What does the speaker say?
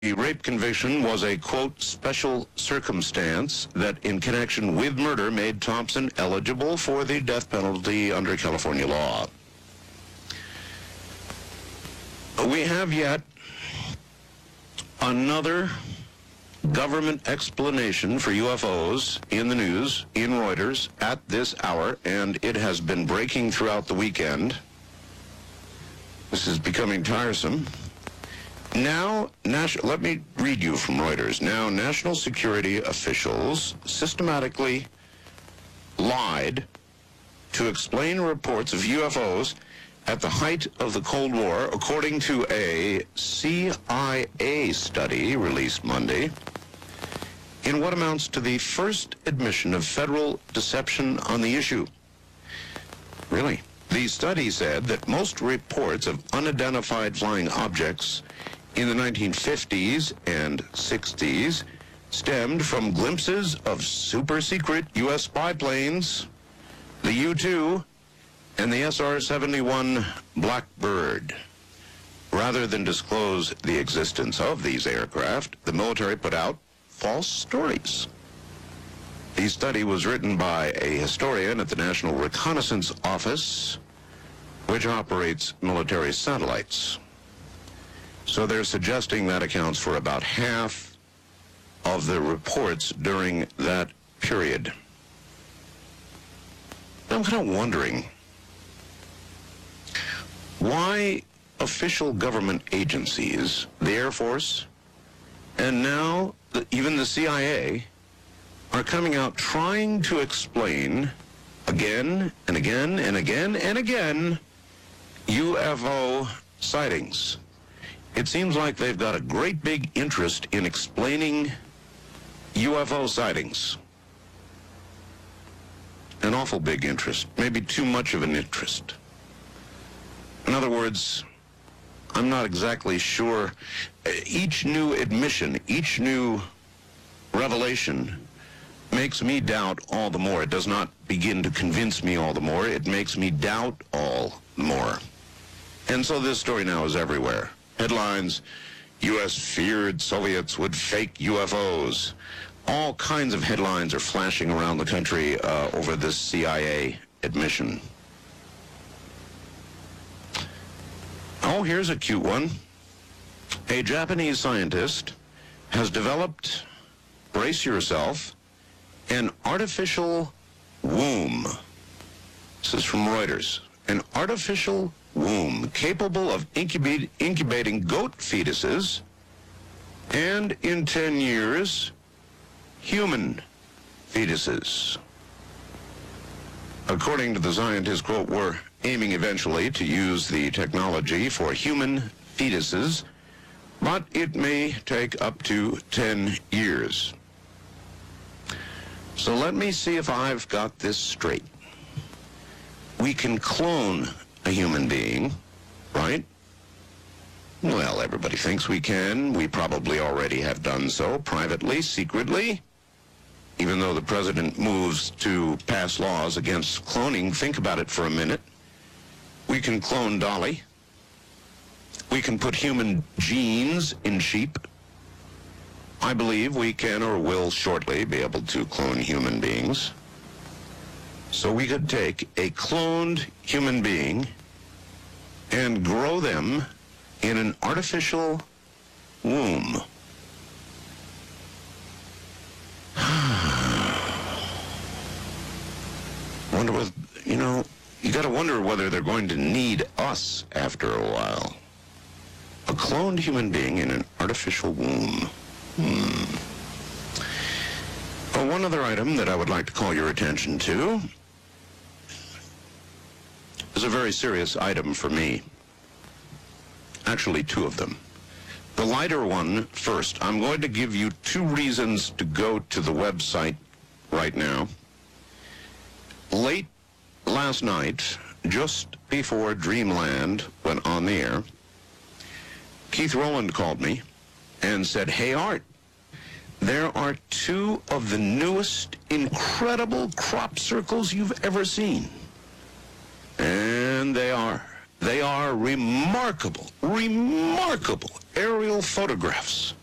The rape conviction was a, quote, special circumstance that in connection with murder made Thompson eligible for the death penalty under California law. We have yet another government explanation for UFOs in the news, in Reuters, at this hour, and it has been breaking throughout the weekend. This is becoming tiresome. Now, let me read you from Reuters. Now, national security officials systematically lied to explain reports of UFOs at the height of the Cold War, according to a CIA study released Monday, in what amounts to the first admission of federal deception on the issue. Really? The study said that most reports of unidentified flying objects in the 1950s and 60s stemmed from glimpses of super-secret U.S. spy planes, the U-2, and the SR-71 Blackbird. Rather than disclose the existence of these aircraft, the military put out false stories. The study was written by a historian at the National Reconnaissance Office, which operates military satellites. So they're suggesting that accounts for about half of the reports during that period. I'm kind of wondering why official government agencies, the Air Force, and now even the CIA, are coming out trying to explain again and again and again and again UFO sightings. It seems like they've got a great big interest in explaining UFO sightings. An awful big interest, maybe too much of an interest. In other words, I'm not exactly sure. Each new admission, each new revelation makes me doubt all the more. It does not begin to convince me all the more. It makes me doubt all the more. And so this story now is everywhere. Headlines, U.S. feared Soviets would fake UFOs. All kinds of headlines are flashing around the country over this CIA admission. Oh, here's a cute one. A Japanese scientist has developed, brace yourself, an artificial womb. This is from Reuters. An artificial womb capable of incubating goat fetuses and, in 10 years, human fetuses. According to the scientist, quote, we're aiming eventually to use the technology for human fetuses, but it may take up to 10 years. So let me see if I've got this straight. We can clone a human being, right? Well, everybody thinks we can. We probably already have done so, privately, secretly. Even though the president moves to pass laws against cloning, think about it for a minute. We can clone Dolly. We can put human genes in sheep. I believe we can or will shortly be able to clone human beings. So we could take a cloned human being and grow them in an artificial womb. Wonder what, you got to wonder whether they're going to need us after a while. A cloned human being in an artificial womb. Well, one other item that I would like to call your attention to is a very serious item for me. Actually, two of them. The lighter one first. I'm going to give you two reasons to go to the website right now. Late last night, just before Dreamland went on the air, Keith Rowland called me and said, hey, Art, there are two of the newest incredible crop circles you've ever seen. And they are remarkable aerial photographs